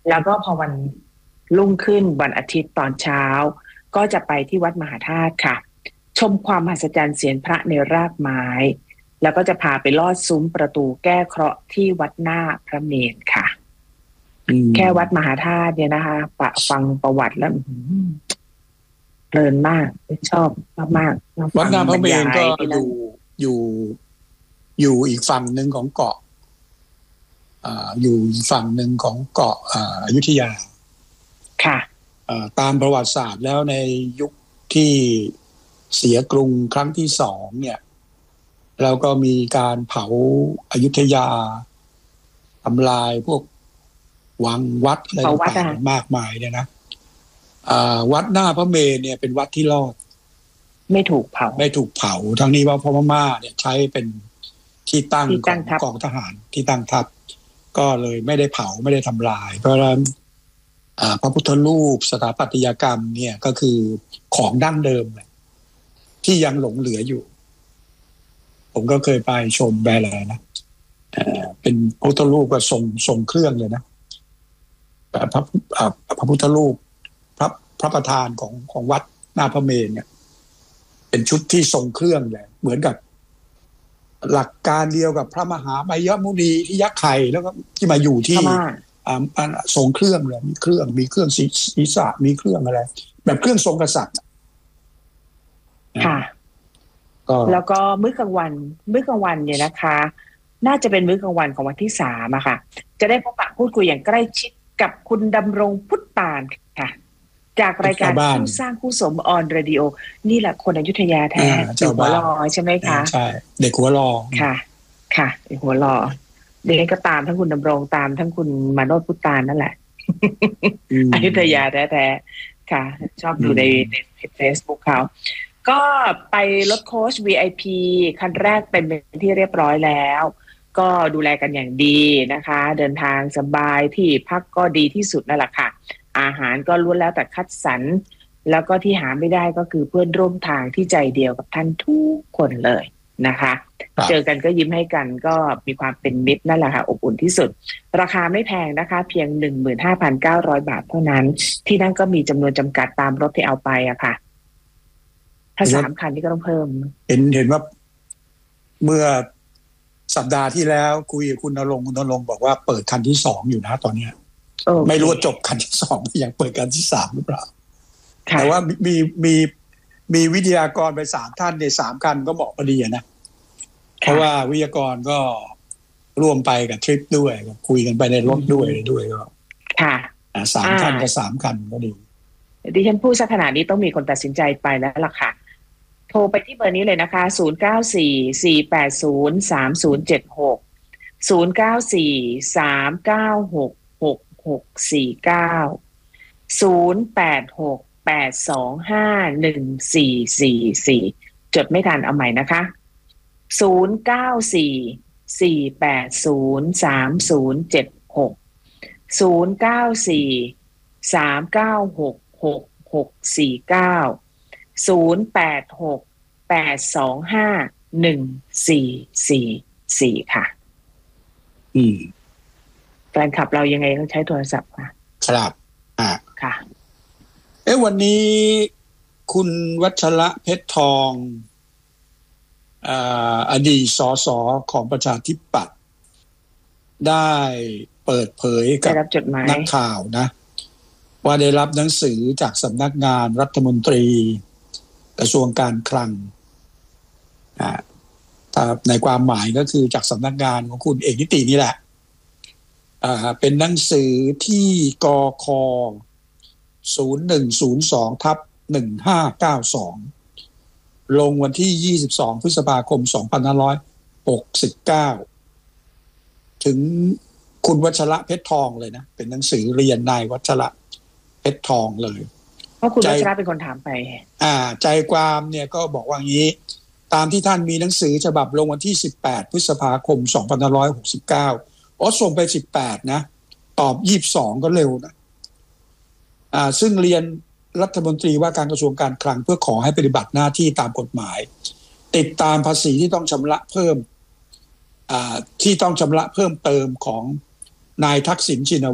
แล้วก็พอวันรุ่งขึ้นวันอาทิตย์ตอนเช้าก็จะไปที่วัดมหาธาตุค่ะชมความมหัศจรรย์เสียนพระในรากไม้แล้วก็จะพาไปลอดซุ้มประตูแก้เคราะห์ที่วัดหน้าพระเมรุค่ะแค่วัดมหาธาตุเนี่ยนะคะฟังประวัติแล้วเพลินมากชอบมากวัดหน้าพระเมรุก็อยู่อีกฝั่งหนึ่งของเกาะอยู่อีกฝั่งหนึ่งของเกาะอยุธยาค่ะตามประวัติศาสตร์แล้วในยุคที่เสียกรุงครั้งที่2เนี่ยเราก็มีการเผาอยุธยาทำลายพวกวังวัดอะไรต่างๆมากมายเนี่ยนะวัดหน้าพระเมรุเนี่ยเป็นวัดที่รอดไม่ถูกเผาทั้งนี้ว่าพม่าเนี่ยใช้เป็นที่ตั้งของกองทหารที่ตั้งทัพก็เลยไม่ได้เผาไม่ได้ทำลายเพราะฉะนั้นพระพุทธรูปสถาปัตยกรรมเนี่ยก็คือของดั้งเดิมที่ยังหลงเหลืออยู่ผมก็เคยไปชมแบลนะเป็นพระพุทธรูปก็ทรงเครื่องเลยนะพระพุทธรูปพระประธานของวัดหน้าพระเมรุเนี่ยเป็นชุดที่ทรงเครื่องเลยเหมือนกับหลักการเดียวกับพระมหาไมยมุนีที่ยักษ์ไข่แล้วก็ที่มาอยู่ที่ทรงเครื่องเลยมีเครื่องศีรษะมีเครื่องอะไรแบบเครื่องทรงกษัตริย์ค่ะแล้วก็มื้อกลางวันเนี่ยนะคะน่าจะเป็นมื้อกลางวันของวันที่3อะค่ะจะได้พบปะพูดคุยอย่างใกล้ชิดกับคุณดำรงพุทธปานค่ะจากรายการคู่สร้างคู่สมออนเรดิโอนี่แหละคนอยุธยาแท้เด็กหัวรอใช่ไหมคะใช่เด็กหัวรอค่ะเด็กหัวรอเด็กก็ตามทั้งคุณดำรงตามทั้งคุณมาโนชพุทธปานนั่นแหละอยุธยาแท้ๆค่ะชอบดูในเฟซบุ๊กเขาก็ไปรถโค้ช VIP คันแรกเป็นที่เรียบร้อยแล้วก็ดูแลกันอย่างดีนะคะเดินทางสบายที่พักก็ดีที่สุดนั่นแหละค่ะอาหารก็ล้วนแล้วแต่คัดสรรแล้วก็ที่หาไม่ได้ก็คือเพื่อนร่วมทางที่ใจเดียวกับท่านทุกคนเลยนะคะเจอกันก็ยิ้มให้กันก็มีความเป็นมิตรนั่นแหละค่ะอบอุ่นที่สุดราคาไม่แพงนะคะเพียง 15,900 บาทเท่านั้นที่นั่นก็มีจำนวนจำกัดตามรถที่เอาไปอะค่ะถ้า3 คันนี่ก็ต้องเพิ่มเห็นว่าเมื่อสัปดาห์ที่แล้วคุยกับคุณณรงค์บอกว่าเปิดคันที่2อยู่นะตอนนี้ไม่รู้ว่าจบคันที่2ยังเปิดคันที่3หรือเปล่าแต่ว่ามีวิทยากรไป3 ท่านใน3 คันก็เหมาะพอดีนะเพราะว่าวิทยากรก็ร่วมไปกับทริปด้วยคุยกันไปในรถด้วยก็ค่ะ 3 คันกับ3 คันก็ดีดิฉันพูดสักขนาดนี้ต้องมีคนตัดสินใจไปแล้วล่ะค่ะโทรไปที่เบอร์นี้เลยนะคะ0944803076 จดไม่ทันเอาใหม่นะคะ09443076649088251444ค่ะแฟนคลับเรายังไงต้องใช้โทรศัพท์ค่ะครับค่ะวันนี้คุณวัชระเพชรทองอดีตสสของประชาธิปัตย์ได้เปิดเผยกับนักข่าวนะว่าได้รับหนังสือจากสำนักงานรัฐมนตรีกระทรวงการคลังในความหมายก็คือจากสำนักงานของคุณเอกนิตินี่แหละเป็นหนังสือที่กค0102/1592ลงวันที่22พฤษภาคม2569ถึงคุณวัชระเพชรทองเลยนะเป็นหนังสือเรียนนายวัชระเพชรทองเลยเพราะคุณวัชระเป็นคนถามไปใจความเนี่ยก็บอกว่างี้ตามที่ท่านมีหนังสือฉบับลงวันที่18พฤษภาคม2569ส่งไป18นะตอบ22ก็เร็วนะซึ่งเรียนรัฐมนตรีว่าการกระทรวงการคลังเพื่อขอให้ปฏิบัติหน้าที่ตามกฎหมายติดตามภาษีที่ต้องชำระเพิ่มที่ต้องชำระเพิ่มเติมของนายทักษิณชิน